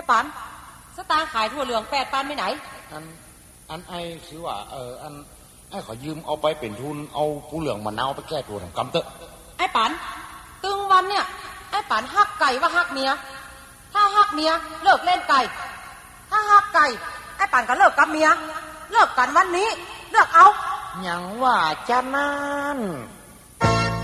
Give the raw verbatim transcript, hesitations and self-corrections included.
ปันสตางค์ขายทั่วเหลืองแปดปันไปไหนอันอันไอ้คือว่าเอออันไอ้ขอยืมเอาไปเป็นทุนเอาผู้เหลืองมะนาวไปแก้ตัวทางกำเตอะไอ้ปันตึงวันเนี่ยไอ้ปันฮักไก่ว่าฮักเมียถ้าฮักเมียเลิกเล่นไก่ถ้าฮักไก่ไอ้ปันก็เลิกกับเมียเลิกกันวันนี้เลิกเอาอย่างว่าจะนั่น